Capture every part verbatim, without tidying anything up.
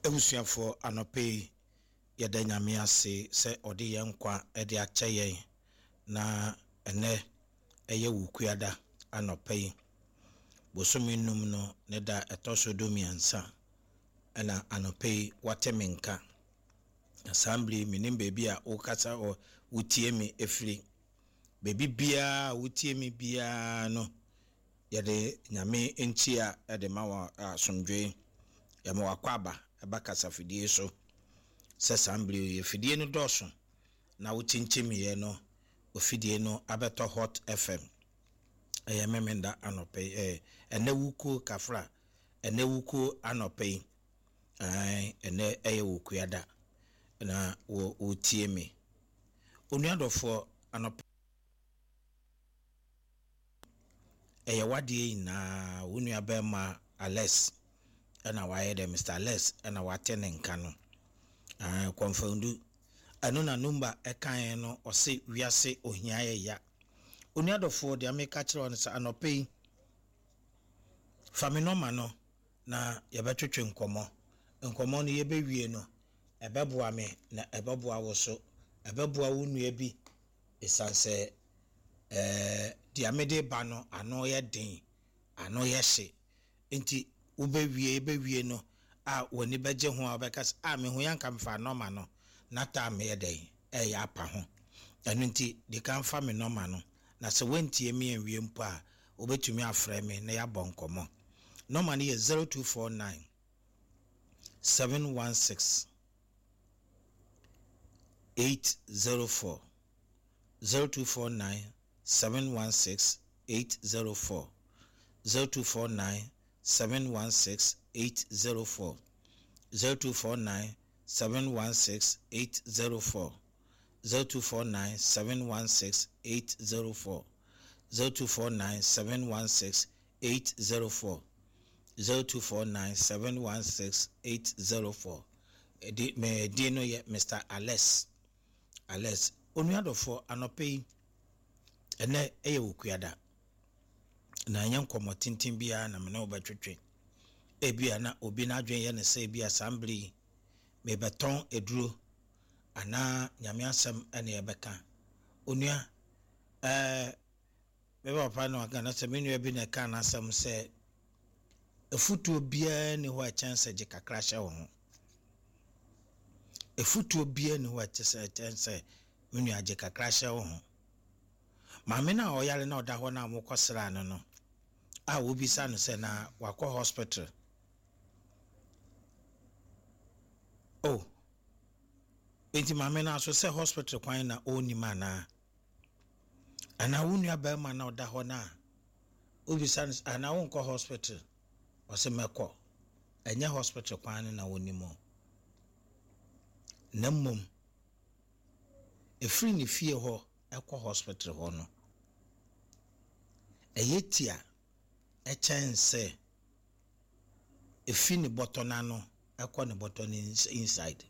Ebusuafo anope yɛda nyame ase sɛ ɔde yɛn nkwa ɛde akyɛ yɛn na ɛnɛ ɛyɛ wukuada anope yi bosomi num no ne da ɛtɔso do miɛnsa ɛna anope yi wate menka assembly minim baby a wokasa o wotie me efiri baby bia wotie me bia no yɛde nyame enti a ɛde ma wa asomdwe yɛma wakwaba eba kasafidie so sɛ assembly yɛfidie no dɔso na wotinchim yɛ no ofidie no abeto hot fm ɛyɛ memenda anope eh ene wuko kafra ene wuko anope eh ene ɛyɛ wukuada na wo wotie me onuadofo anope ɛyɛ wadie na wonuabema Alex ana waye de Mister Alex ana watene nka no ah konfondu anu na number ekan no ose wiase ohia ya onuadofo de ameka kire on sa anope faminoma no na yebetwetwe nkomo nkomo no yebewie no ebeboa me na ebeboa wo so ebeboa wo nua bi esanse eh de amede ba no ano ye den ano ye hye enti ubewie bewie no a woni beje ho abekas a me ho yanka mfa normal no na ta me yeden e ya apa ho enu nti de kan fa me normal no na se wentie me enwie mpo a obetumi afre me na ya bonkomo normal ni zero two four nine seven one six eight zero four zero two four nine seven one six eight zero four zero two four nine seven one six eight zero four zero two four nine seven one six eight zero four zero two four nine seven one six eight zero four zero two four nine seven one six eight zero four zero two four nine seven one six eight zero four edi me di no ye Mister Alex Alex onuadofo anope ene eye wukuada na yen komotintin bia na me na obetwetwe e bia na obi na adwen ye ne se bia assembly me beton eduro ana nyame asem ene ye beka onua eh me papa no aka na se me nua bi na ka na asem se efutuo bia ne ho a chance je kakra hye wo ho efutuo bia ne ho a chance me nua je kakra hye wo ho ma me na oyale na oda ho na amokosra no no a wobisa no se na wakọ hospital oh enti ma me na so se hospital kwan na oni mana ana wonu ba ma na oda ho na obisa no ana wonko hospital o se meko enye hospital kwan na woni mo na mom efri ni fie ho ekọ hospital ho no eyetia e chance efi ni botona no ekọ ni botona inside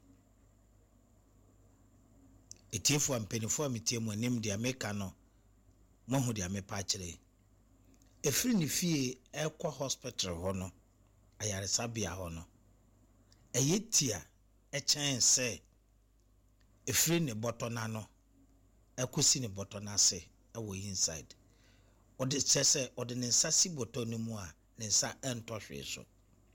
etiefo ampenifo ametie mu anim de ameka no mo hu de amepa kire efri ni fie ekọ hospital ho no ayaresa bia ho no eyetia e chance efri ni botona no ekosi ni botona se ewo inside ode sese ode ne nsasi botona mu a ne nsa entohwe so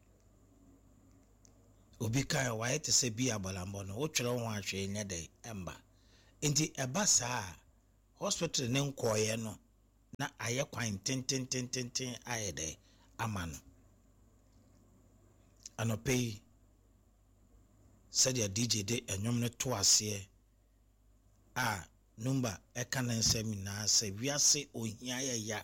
obi kai wa yete se bia balambo no wo twere ho ahwe nya dai emba enti eba saa hospital ne nkoye no na aye kwan tentententen aye dai amano anope sadia D J de enyom ne to ase a number eka na nsem na se wiase ohia ya ya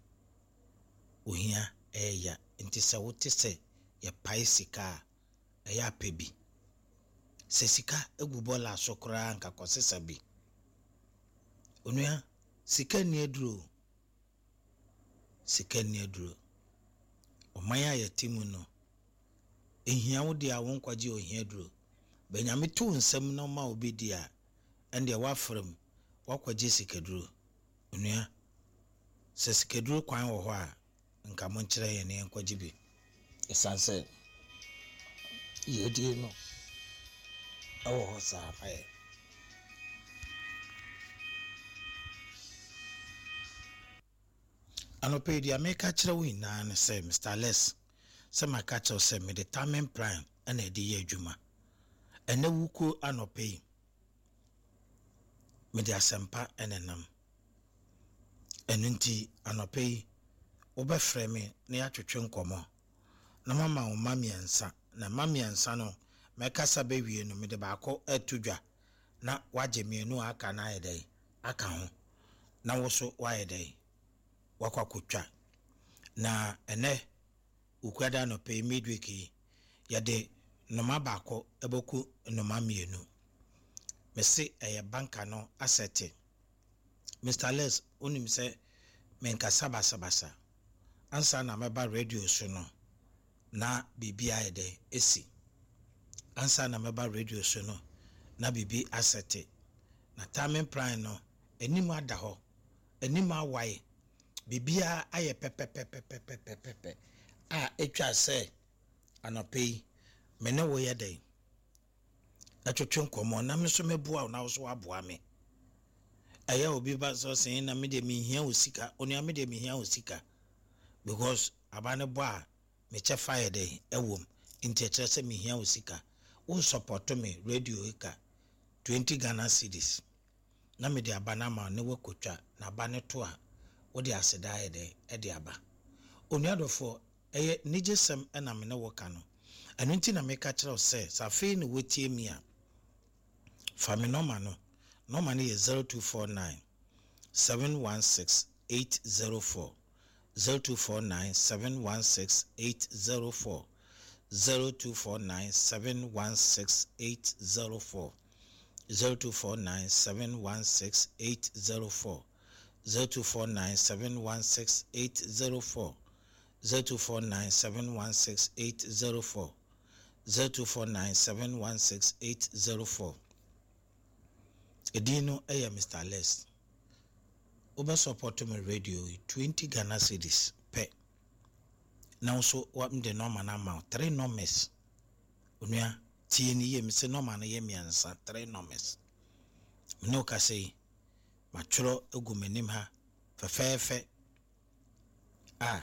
ohia eya enti se wote se ye pai sika eya pebi se sika egubola sokora nka kosesa bi onua sika ni aduro sika ni aduro omaya ya timu no ehia wo dia won kwaje ohia aduro benyame to nsem no ma obedi a ende wafrem wakwaje sikaduro onua se sikaduro kwan wo ho a nka mo nkyere ye ne nkwaje bi esanse yɛdie no ɛwɔ hɔ saa ayɛ anɔpɛ yi deɛ meka kyerɛ wo nyinaa ne sɛ Mister Les sɛ maka kyerɛ sɛ mede timing prime ɛna ɛde yɛ adwuma ɛnɛ wuko anɔpɛ yi mede asɛmpa ɛna nam ɛno nti anɔpɛ yi wobɛfrɛ me na yɛatwetwe nkɔmmɔ na mama wo ma mmiɛnsa na ma mmiɛnsa no mɛkasa bɛwie no mede baako ato dwa na wagye mmienu aka na ayɛ dɛn aka ho na wo so wayɛ dɛn wakwakotwa na ɛnɛ ukwada no pay midweek yi yɛde noma baako ɛbɛku noma mmienu mese ɛyɛ banka no asɛte Mister Les onim sɛ menkasa basabasa ansa na mɛba radio so no na bibi ayɛ dɛn esi ansa na mɛba radio so no na bibi asɛte na timing prime no anim ada hɔ anim awae bibia ayɛ pɛpɛpɛpɛpɛpɛpɛ a etwa sɛ anɔpɛ yi me ne wo yɛ dɛn atwetwe nkɔmmɔ na me so mɛboa na wo so aboa me ɛyɛ obi ba so sɛ na me de me hia wo sika onua me de me hia wo sika because abane bo a me che fire dɛn ɛwom nti kyerɛ sɛ me hia wo sika wo support me radio eka twenty Ghana cedis na me de abana ma ne wakotwa na abane to a wo de aseda yɛ dɛn ɛde aba onuadofo ɛyɛ nigesem ɛna me ne wo ka no ɛno nti na meka kyerɛw sɛ safei ne wotie mi a fa me noma no noma no yɛ zero two four nine seven one six eight zero four zero two four nine seven one six eight zero four zero two four nine seven one six eight zero four zero two four nine seven one six eight zero four zero two four nine seven one six eight zero four zero two four nine seven one six eight zero four zero two four nine seven one six eight zero four Edino ɛyɛ Mister Les oba support me radio twenty Ghana cedis pe na so what the normal amount three numbers onua tie ni ye me se normal na ye miansa three numbers me no ka sei ma tworo egu menim ha fefefe a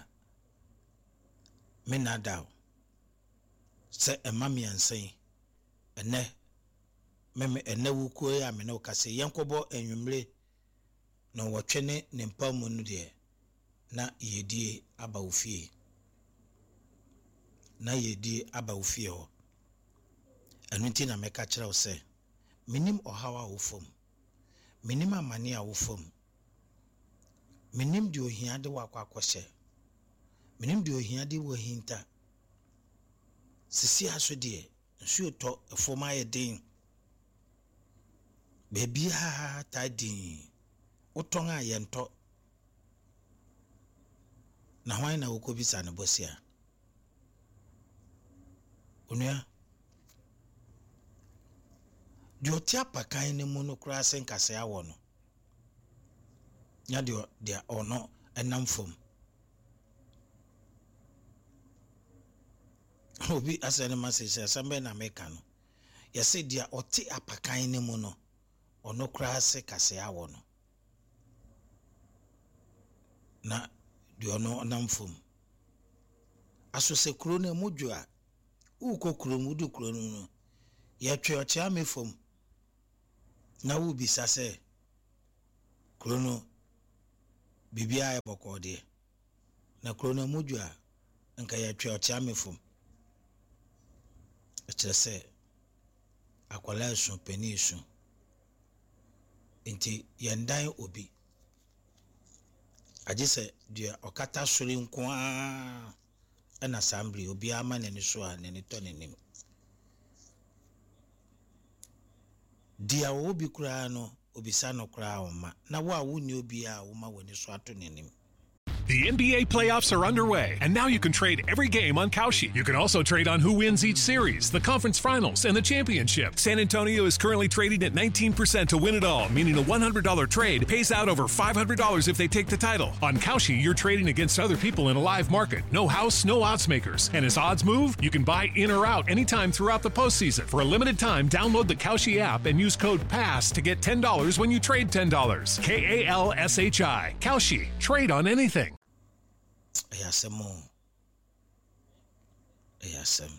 me nadaw se ema miansa yi ene me me ene wuko ya me no ka sei yenkobo enwumre no wotwene ne mpamu no de na yedie aba ofie na yedie aba ofie ho anu nti na meka kyerɛw sɛ minim ohawa wo fom minim amane a wo fom minim de ohia de wakwa akɔhyɛ minim de ohia de wo hinta sisi aso de nsuo tɔ efom ayɛ den bebi ha ta din utonga a yento na hwan na wokobisa ne bosia onua diotia pakan ne mu no kura senkase awo no nya de de ono enam fom obi asene message asambe na meka no yese dia oti apakan ne mu no ono kura senkase awo no na diono namfom aso se kuro na mudwo a uko kuro mudu kuro no ye twe oche amefom na wo bisa se kuro no bibia ya bokode na kuro na mudwo a nka ye twe oche amefom e kire se akwala esu pani esu enti yendan obi agise dia okata sori nko a na assembly obi ama ne so a ne to ne nim dia obi kura no obi sa no kura o ma na wo a wo ni obi a wo ma woni so ato ne nim The N B A playoffs are underway, and now you can trade every game on Kalshi. You can also trade on who wins each series, the conference finals, and the championship. San Antonio is currently trading at nineteen percent to win it all, meaning a one hundred dollars trade pays out over five hundred dollars if they take the title. On Kalshi, you're trading against other people in a live market. No house, no odds makers. And as odds move, you can buy in or out anytime throughout the postseason. For a limited time, download the Kalshi app and use code PASS to get ten dollars when you trade ten dollars. K A L S H I. Kalshi. Trade on anything. Ayasemo. Ayasem.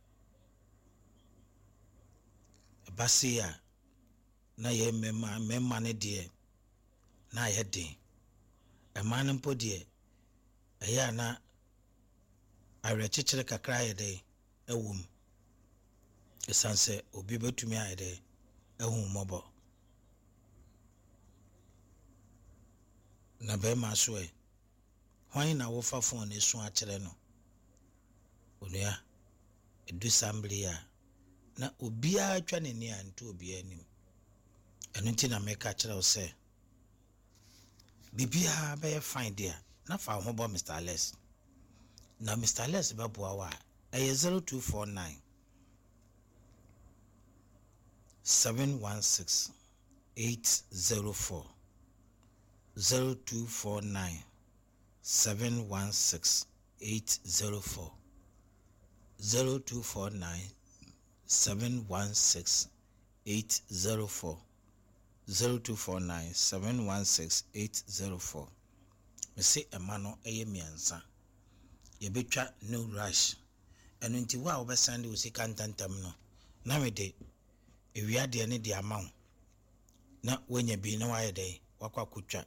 Basia. Na ye mema mema ne die. Na ye de. A man mpo die. Aya na arechichire kakra ye de ewum. Esanse obi betumi aye de ehun mobo. Na be ma so e. Why na wofa phone esu akere no? Onua edu samblia na obia atwa ne ni anto obia anim. Eno nti na meka akere wo se bibia be fine there. Na fa ho bo Mister Les. Na Mister Les be boa wa e zero two four nine seven one six eight zero four zero two four nine seven one six eight zero four zero two four nine seven one six eight zero four zero two four nine seven one six eight zero four. Me say emano eye miansa ye betwa no rush eno nti wa obesande o sika ntantam no na me de ewiade ne de amount na wenya bi na waye de wakwa kutwa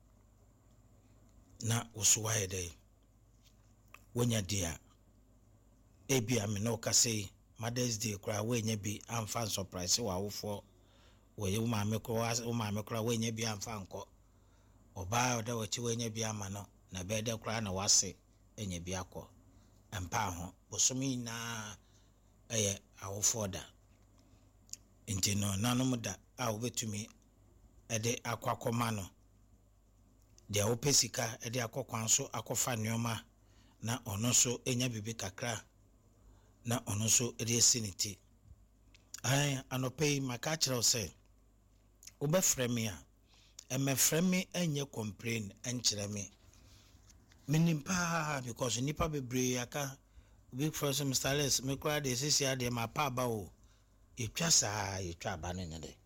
na usuwaye de wenya dia ebi ame no kase Mother's Day kura wenya bi amfa surprise wa wofo we wo ma me kura wo ma me kura wenya bi amfa nko oba oda wachi wenya bi ama no na be de kura na wase enya bi akọ empa ho bosomi na eye awofo da nti no nanom da a obetumi ede akwakoma no de opesika ede akokwan so akofa nneoma na ono so enya bibi kakra na ono so ede siniti ai anope maka kire ose obe frame a eme frame enye complain enkire me menimpa because nipa bebre aka big first Mister Les me kra de sisi ade ma pa ba o etwa saa etwa ba ne de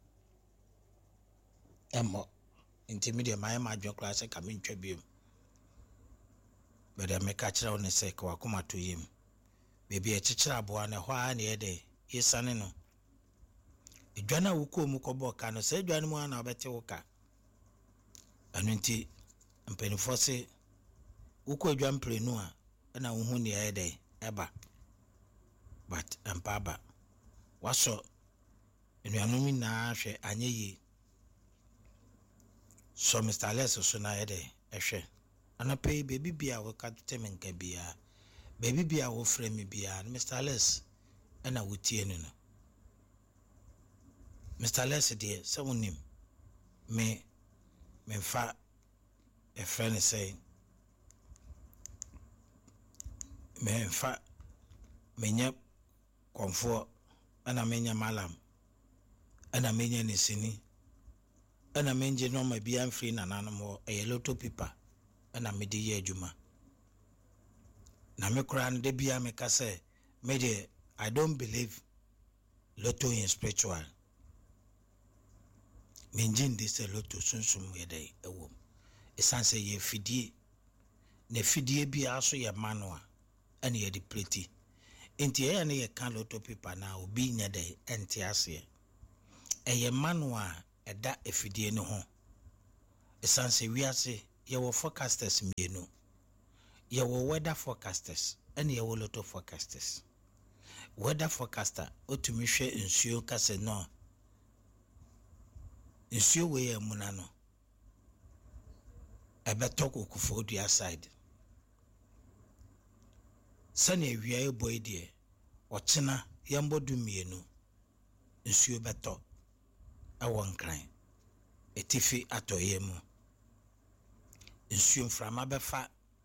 emo intermediate my ma dwen kra se ka mentwa biem bede me ka kira one se ka wakoma to yim bebi e kikira aboa ne hwa na ye de yesane no edwana wuko mu kobo ka no se edwana mu ana obete wuka anu nti mpenifo se wuko edwan prenu a na wo hu ne ye de eba but empaba waso enuanumi na hwe anyeyi so Mister Les so na ye de ehwe anapay baby bia wo ka temenka bia baby bia wo frame bia Mister Les ana wotie no Mister Les de se wonim me me fa a friend say me fa menya komfo ana menya malam ana menya nisini ana menje no ma bia mfri na nanom e lotto paper ana me de ye adwuma na me kura de bia me ka say me de I don't believe lotto in spiritual menjin this lotto sunsum ye dey ewo esanse ye fidie na fidie bia aso ye manual ana ye de pleti enti ye na ye kan lotto paper na obi nya dey enti ase eye manual eda efidie no ho esanse wiase ye wo forecasters mienu ye wo weather forecasters ene ye wo lotto forecasters weather forecaster otumi hwe nsuo kase no nsuo we ye muna no ebeto kokufo dua side sane wia e boy die ochena yambodu mienu nsuo beto awon kran etifi atoye mu nsuo mframa befa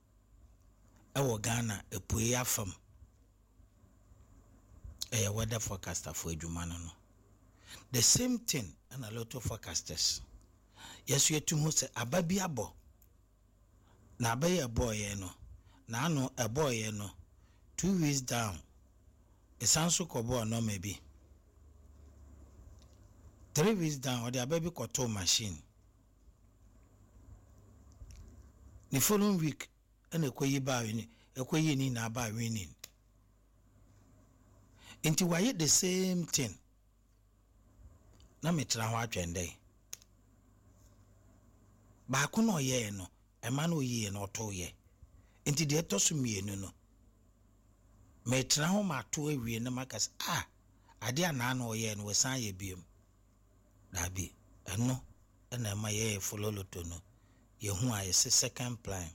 ewo Ghana epue afam eh weather forecaster for adwuma no no the same thing and a lot of forecasters yes you to say ababi abo na abaye boy no na ano a boy no two weeks down esanso kobo no maybe three weeks down or the ababi koto machine the following week and ekwayi ba wini ekwayi ni na ba winning into why the same thing na metra ho atwende ba ko no ye no e ma no ye no to ye into the etosu mienu no metra ho ma to awie na makas ah ade ana na ye no wesan ye biem dabi eno na ma ye follow loto no ye hu a ye second plan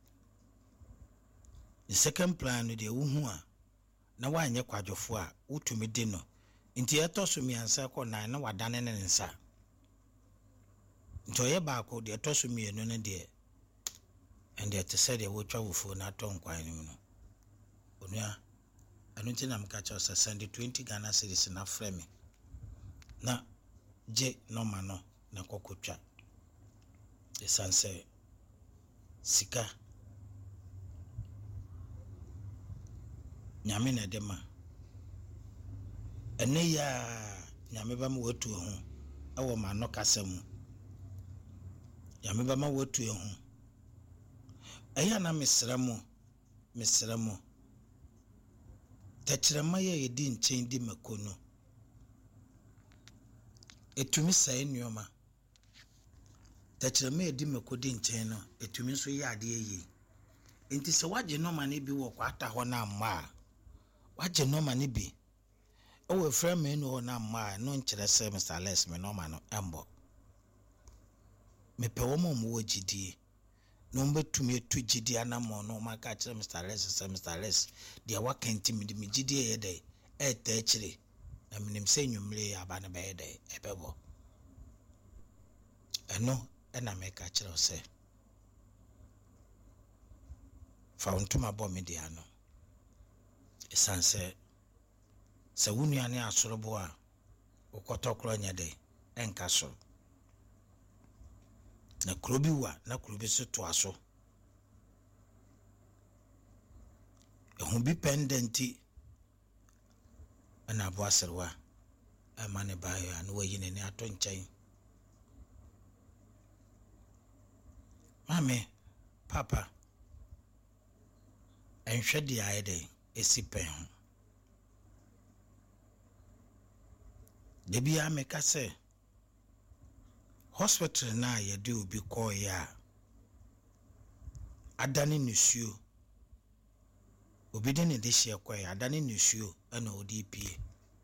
the second plan no de wu hu a na wanye kwadwofo a utumi de no nti etoso mi ansa ko nan na wadane ne nsa nto ye ba ko de etoso mi enu ne de and they said they would travel for na ton kwan ni no onua anu nti na mka cha send twenty Ghana cedis na frame na je no ma no na kokotwa the sanse sika nyame na dema ene ya nyame ba mu watu ho ewo ma no kasam nyame ba ma watu ho eya na mesramo mesramo tachirama ye yedi nchen di makono etumi sai nyoma tachirama yedi makodi nchen no etumi so ye ade yi enti se waje no ma ne bi wo kwata ho na amma waje no ma ne bi owe frame no na amma no nkyere se Mister Les me no ma no embo me pe wo mo mo gidi no mbetumi etu gidi anamo no maka kire Mister Les se Mister Les dia wakanti mi mi gidi e dey e ta kire na minim se nwumre ya ba na be dey ebebo eno ena me ka kire se fauntuma bo media no esanse se wunuane asorobo a okotokro nya dey enka so na krobi wa na krobi so to aso ehun bi pendenti ana bo aserwa amane bayo anu wayine ne ato nchen mame papa enhwede ayede esipen debi ameka se hospital na ye de obi call ya adani nisuo obi de ne de hye kwa ya adani nisuo ana odipie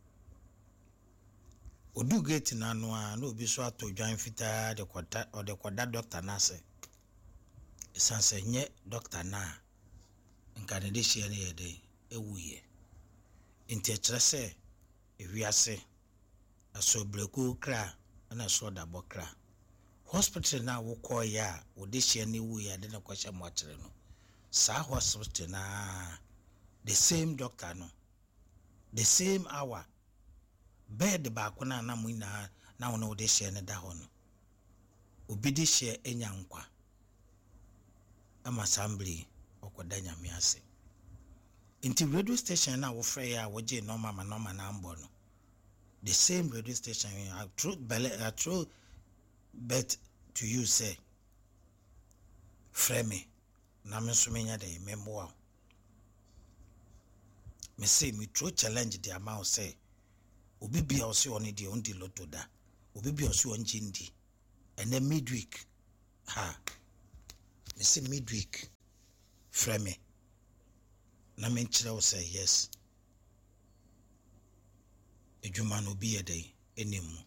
odu gate na no a na obi so atodwan fita de kwata o de kwada doctor na se esanse nye doctor na nka ne de hye ne ye de ewuye enti kire se ewiase asobreku kra ana so da bokra hospital na wo call ya wo de hye ne wu ya de ne kwasha mo akire no sa hospital na the same doctor no the same hour bed ba ko na na mu na na wo no de hye ne da ho no obi de hye enya nkwa ama assembly okoda nyame ase inti radio station na wo frɛ ya wo je normal ma normal na ambo no the same radio station I true I true bet to you say frɛ me na me so menya dey membo me say me true challenge the amount say obi bia o se oni di on di loto da obi bia o se on jindi and then midweek ha me say midweek frɛ me na me nkyerɛ wo say yes ejuma no bi yedey enemu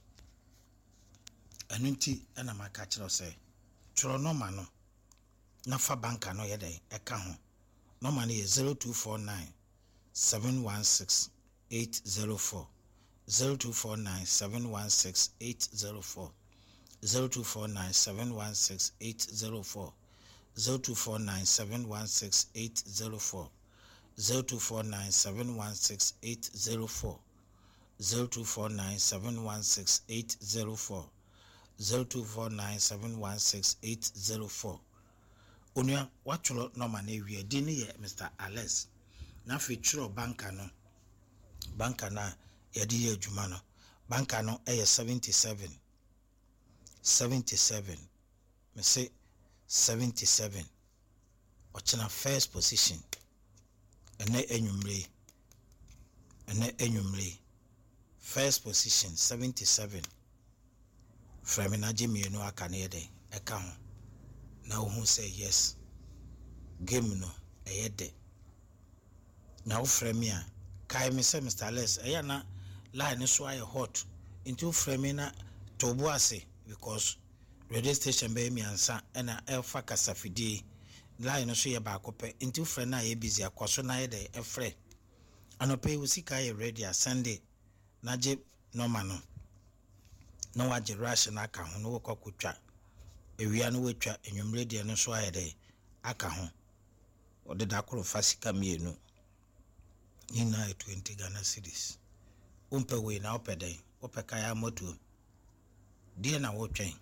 anunti ana maka kyerɛ wo say tro no ma no na fa banka no yedey eka ho no ma no ye zero two four nine seven one six eight zero four zero two four nine seven one six eight zero four zero two four nine seven one six eight zero four zero two four nine seven one six eight zero four, zero two four nine seven one six eight zero four, zero two four nine seven one six eight zero four, zero two four nine seven one six eight zero four. Onya watcholo no man ewie din ye Mister Alex. Na fi chiro banka no. Banka na yedi ye adwuma no. Banka no eye seventy-seven. seventy-seven. Me say seventy-seven. Ochina first position. Ene enyumre. Ene enyumre. First position seventy-seven. Freminaji mienu akanede eka ho. Now who say yes? Game no eyede. Now fremia kai me say Mister Les eya na line so aye hot into fremina tobo ase because radio station be mi ansa na elfa kasafidi line so ye ba kope into frɛ na ye busy akoso na ye de efrɛ anope usika ye ready a Sunday na je normal no na waje rush na aka ho no kwakotwa ewia no wetwa enwumre de no so aye de aka ho ode da koro fasika mienu nina twenty Ghana cedis umpe we na opede opeka ya moto die na wotwen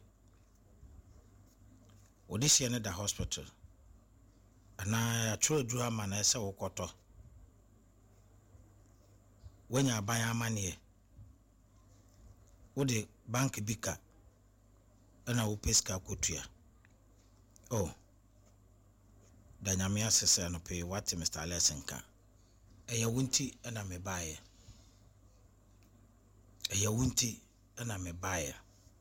odisi ne da hospital ana ya trodru ama na ese wokoto wenya aban amane wode bank bika ana wo peska kotua oh danyame asese no pe what Mister Alesenka eya wunti ana me bae eya wunti ana me bae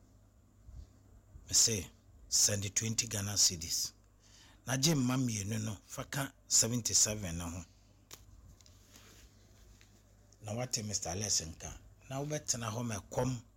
me say send twenty Ghana cedis na je mamie no no faka seventy-seven na ho na what Mister Alesenka na wo betena ho me kom